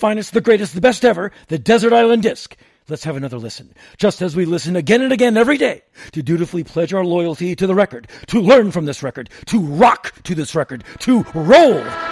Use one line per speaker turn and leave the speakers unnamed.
finest, the greatest, the best ever, the Desert Island Disc. Let's have another listen, just as we listen again and again every day, to dutifully pledge our loyalty to the record, to learn from this record, to rock to this record, to roll